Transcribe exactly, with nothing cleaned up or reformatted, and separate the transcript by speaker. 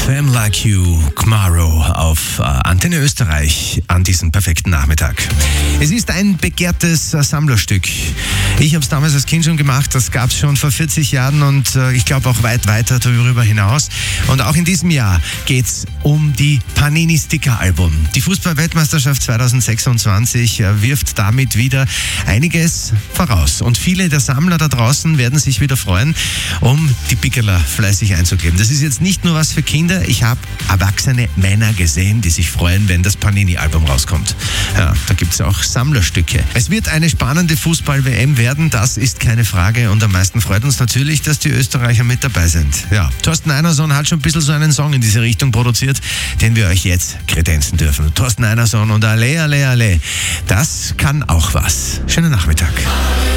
Speaker 1: Femme Like You, Kmaro auf äh, Antenne Österreich an diesem perfekten Nachmittag. Es ist ein begehrtes äh, Sammlerstück. Ich habe es damals als Kind schon gemacht, das gab es schon vor vierzig Jahren und äh, ich glaube auch weit weiter darüber hinaus. Und auch in diesem Jahr geht es um die Panini-Sticker-Album. Die Fußball-Weltmeisterschaft zwanzig sechsundzwanzig äh, wirft damit wieder einiges voraus. Und viele der Sammler da draußen werden sich wieder freuen, um die Pickerler fleißig einzukleben. Das ist jetzt nicht nur was für Kinder. Ich habe erwachsene Männer gesehen, die sich freuen, wenn das Panini-Album rauskommt. Ja, da gibt es auch Sammlerstücke. Es wird eine spannende Fußball-W M werden, das ist keine Frage. Und am meisten freut uns natürlich, dass die Österreicher mit dabei sind. Ja, Thorsten Einerson hat schon ein bisschen so einen Song in diese Richtung produziert, den wir euch jetzt kredenzen dürfen. Thorsten Einerson und Alle, Alle, Alle. Das kann auch was. Schönen Nachmittag.